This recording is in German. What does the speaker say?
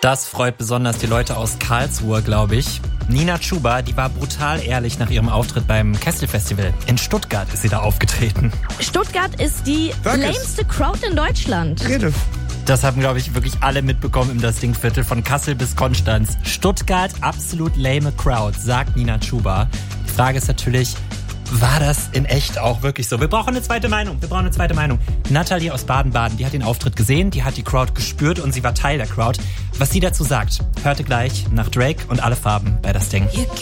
Das freut besonders die Leute aus Karlsruhe, glaube ich. Nina Chuba, die war brutal ehrlich nach ihrem Auftritt beim Kesselfestival. In Stuttgart ist sie da aufgetreten. Stuttgart ist die lameste Crowd in Deutschland. Rede. Das haben, glaube ich, wirklich alle mitbekommen im Das Ding-Viertel von Kassel bis Konstanz. Stuttgart, absolut lame Crowd, sagt Nina Chuba. Die Frage ist natürlich, war das in echt auch wirklich so? Wir brauchen eine zweite Meinung. Nathalie aus Baden-Baden, die hat den Auftritt gesehen, die hat die Crowd gespürt und sie war Teil der Crowd. Was sie dazu sagt, hörte gleich nach Drake und Alle Farben bei Das Ding.